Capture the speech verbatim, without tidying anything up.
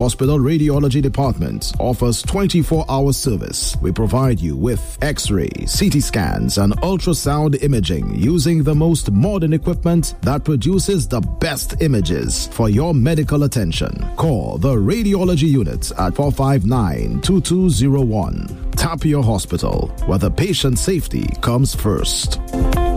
Hospital Radiology Department offers twenty-four hour service. We provide you with X-ray, C T scans, and ultrasound imaging using the most modern equipment that produces the best images for your medical attention. Call the Radiology Unit at four five nine, two two zero one. Tapio Hospital, where the patient safety comes first.